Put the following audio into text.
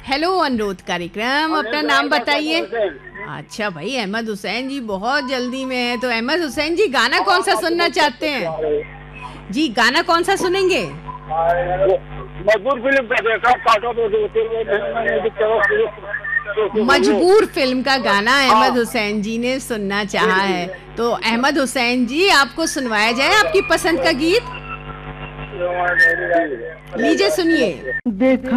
Hello अनुरोध कार्यक्रम, अपना नाम बताइए। अच्छा भाई, अहमद हुसैन जी बहुत जल्दी में है। तो अहमद हुसैन जी, गाना कौन सा सुनना चाहते हैं जी? गाना कौन सा सुनेंगे? मजबूर फिल्म का देखा, काटा मजबूर फिल्म का गाना अहमद हुसैन जी ने सुनना चाहा है। तो अहमद हुसैन जी, आपको सुनवाया जाए आपकी पसंद का गीत। लीजिए सुनिए। देखा